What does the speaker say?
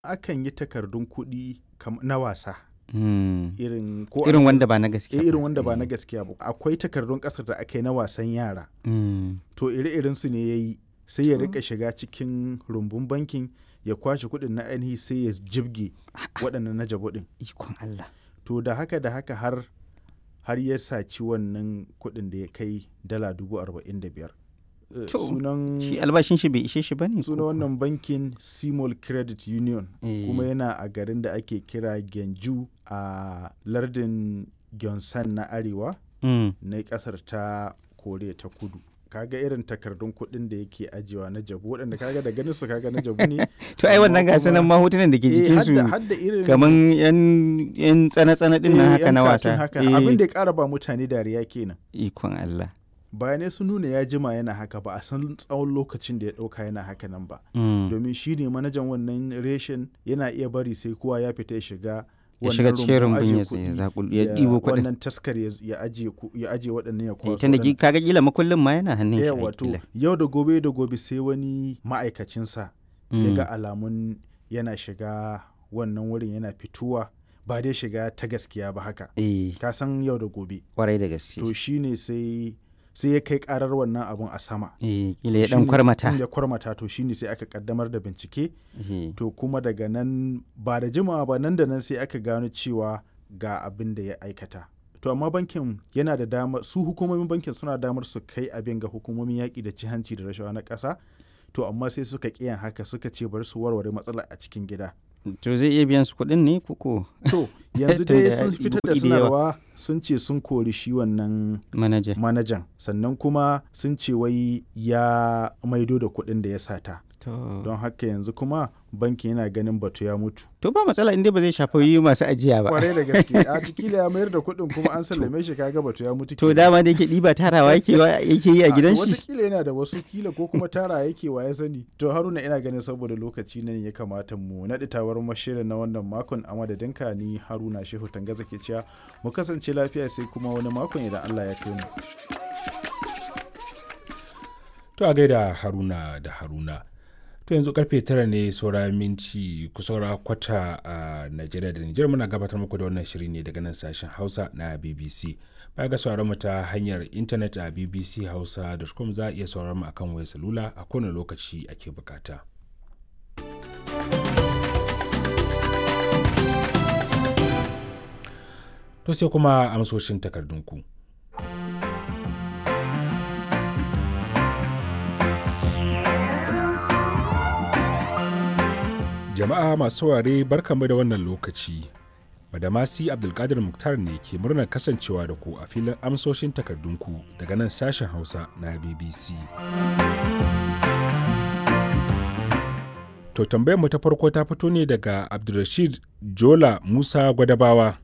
Akan yi takardun kuɗi na wasa. Irin Irin wanda ba na gaskiya ba. irin wanda ba na gaskiya ba. Akwai takardun ƙasar da aka yi na wasan yara. To ire-iren su ne ya yi sai ya rika shiga cikin rumbun bankin ya kwashe kuɗin na ainihi sai ya jibge waɗannan na jabu ɗin. Ikon Allah. To da haka har ya saci wannan kuɗin da ya kai dala 45,000. Shi albashin shi bai ishe shi ba ne? Sunan wannan bankin Simol Credit Union kuma yana a garin da ake kira Genju a lardin Gyeongsang na Arewa na ƙasar ta Koriya ta Kudu. Kaga irin takardun kuɗin da yake ajiyewa na jabu waɗanda kaga da ganin su kaga na jabu ne. To ai wannan gasa nan mahotunan da ke jikin su kaman yan tsana-tsana din nan haka na wasa. Abin da ya ƙara ba mutane dariya kenan. Ikon Allah. Bayanai sun nuna ya jima yana haka ba a san tsawon lokacin da ya ɗauka yana haka nan ba. Domin shi ne manajan wannan reshen yana iya bari sai kowa ya fita ya shiga cikin rumbun ya ɗibo kuɗin. Wannan taskar ya ajiye waɗannan ya kwaso. Tunda kaga kila makullin ma yana hannun shi. Wato yau da gobe sai wani ma'aikacinsa ya ga alamun yana shiga wannan wurin yana fituwa ba dai shiga ta gaskiya ba haka. Ka san yau da gobe. Kwarai da gaske. To shine sai ya kai karar wannan abun a sama. Kila ya dan kwarmata. Ya kwarmata to shine sai aka kaddamar da bincike. To kuma daga nan ba da jimawa ba nan da nan sai aka gano cewa ga abin da ya aikata. To amma bankin yana da dama su hukumomin bankin suna damar su kai abin ga hukumomin yaƙi da ci hanci da rashawa na ƙasa. To amma sai suka ƙiyan haka suka ce bari su warware matsalar a cikin gida. To zai iya biyan su kuɗin ne koko? To yanzu dai sun fitar da sanarwa sun ce sun kori shi wannan manajan sannan kuma sun ce wai ya maido da kuɗin da ya sata. Don haka yanzu kuma bankin yana ganin batu ya mutu. To ba matsala inda ba zai shafi masu ajiya ba. Kwarai da gaske a kila ya mayar da kuɗin kuma an sallame shi kaga batu ya mutu. To dama da yake ɗiba tarawa yake yi a gidan shi. Wataƙila yana da wasu kila ko kuma tara yake wa ya sani. To Haruna ina ganin saboda lokaci nan ya kamata mu naɗi tawar mashirin na wannan makon a madadinka ni Haruna Shehu Tangaza ke cewa mu kasance lafiya sai kuma wani makon idan Allah ya kai mu. To a gaida Haruna da Haruna. To yanzu karfe 9 ne saura minti kusaura kwata a Najeriya da Nijar muna gabatar muku da wannan shiri ne daga nan sashen Hausa na BBC. Baya ga sauraron mu ta hanyar intanet a bbchausa.com za a iya sauraron mu akan wayar salula a kowane lokaci ake bukata. To sai kuma amsoshin takardunku. Jama'a masu saurare barkanmu da wannan lokaci. Badamasi Abdulkadir Muktar ne ke murnar kasancewa da ku a filin amsoshin takardunku daga nan sashen Hausa na BBC. To tambayar mu ta farko ta fito ne daga Abdulrashid Jola Musa Gwadabawa